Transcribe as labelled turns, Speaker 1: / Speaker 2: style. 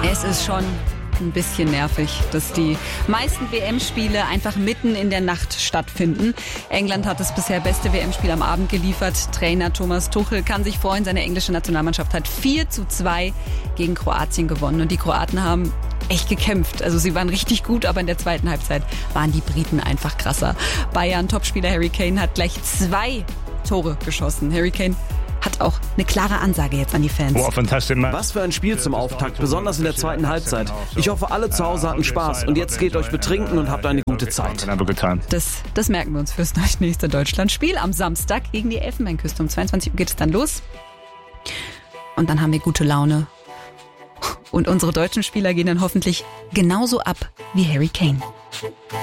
Speaker 1: Es ist schon ein bisschen nervig, dass die meisten WM-Spiele einfach mitten in der Nacht stattfinden. England hat das bisher beste WM-Spiel am Abend geliefert. Trainer Thomas Tuchel kann sich freuen. Seine englische Nationalmannschaft hat 4:2 gegen Kroatien gewonnen. Und die Kroaten haben echt gekämpft. Also sie waren richtig gut, aber in der zweiten Halbzeit waren die Briten einfach krasser. Bayern-Topspieler Harry Kane hat gleich 2 Tore geschossen. Harry Kane hat auch eine klare Ansage jetzt an die Fans.
Speaker 2: Was für ein Spiel zum Auftakt, besonders in der zweiten Halbzeit. Ich hoffe, alle zu Hause hatten Spaß und jetzt geht euch betrinken und habt eine gute Zeit.
Speaker 1: Das merken wir uns fürs nächste Deutschlandspiel am Samstag gegen die Elfenbeinküste. Um 22 Uhr geht es dann los. Und dann haben wir gute Laune. Und unsere deutschen Spieler gehen dann hoffentlich genauso ab wie Harry Kane.